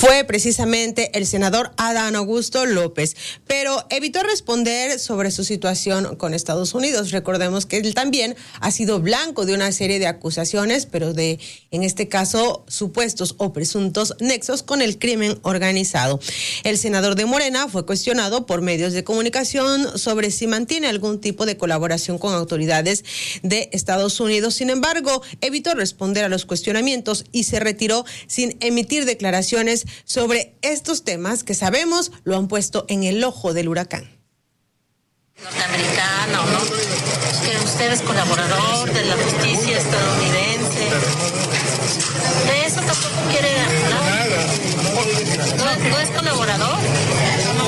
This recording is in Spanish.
fue precisamente el senador Adán Augusto López, pero evitó responder sobre su situación con Estados Unidos. Recordemos que él también ha sido blanco de una serie de acusaciones, pero en este caso, supuestos o presuntos nexos con el crimen organizado. El senador de Morena fue cuestionado por medios de comunicación sobre si mantiene algún tipo de colaboración con autoridades de Estados Unidos. Sin embargo, evitó responder a los cuestionamientos y se retiró sin emitir declaraciones sobre estos temas que sabemos lo han puesto en el ojo del huracán. Norteamericano, ¿no? Que usted es colaborador de la justicia estadounidense. De eso tampoco quiere hablar. ¿No es colaborador?